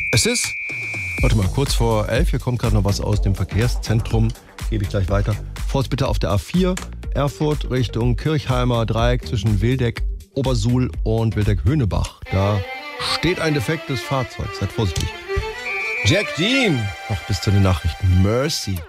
Es ist, warte mal, kurz vor 11. Hier kommt gerade noch was aus dem Verkehrszentrum. Gebe ich gleich weiter. Vorsicht bitte auf der A4, Erfurt Richtung Kirchheimer Dreieck zwischen Wildeck, Obersuhl und Wildeck-Höhnebach. Da steht ein defektes Fahrzeug. Seid vorsichtig. Jack Dean, noch bis zu den Nachrichten. Mercy.